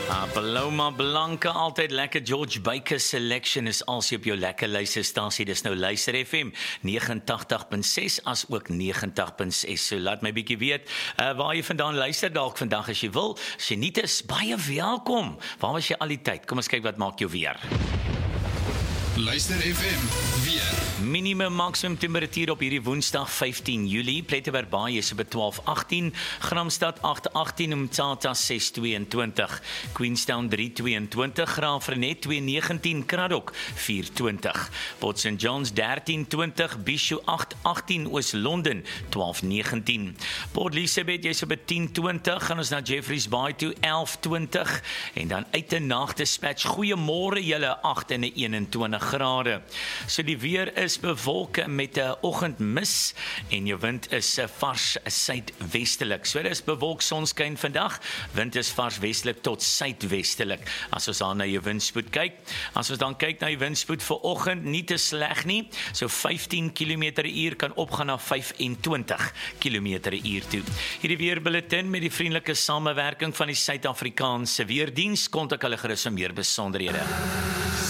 Paloma Blanca, altyd lekker. George Baker Selection is als jy op jou lekker luisterstasie. Dis nou Luister FM 89.6 as ook 90.6. So laat my bietjie weet waar jy vandaan luister dalk vandag as jy wil. As jy nie is, baie welkom. Waar was jy al die tyd? Kom ons kyk wat maak jou weer. Luister FM, weer. Minimum maximum temperatuur op hierdie Woensdag 15 Julie. Plettenberg Baai is op 12:18, Gramstad 8:18, Umtata 6:22, Queenstown 3:22, Graafrenet 2:19, Kraddock 4:20, Port St John's 13:20, Bishu 8:18, Oos-London 12:19, Port Elizabeth jy's op 10:20, gaan ons na Jeffreys Bay toe 11:20 en dan uit 'n nagdispatch. Goeiemôre julle 8 en 21 grade. So die weer is bewolk met 'n oggendmis en jou wind is vars suidwestelik. So dit is bewolk, sonskyn vandag. Wind is vars westelik tot suidwestelik. As ons dan na jou windspoed kyk, as ons dan kyk na die windspoed vir oggend, nie te sleg nie. So 15 km/h kan opgaan na 25 km/h toe. Hierdie weerbulletin met die vriendelike samewerking van die Suid-Afrikaanse Weerdiens, kontak hulle gerus vir meer besonderhede.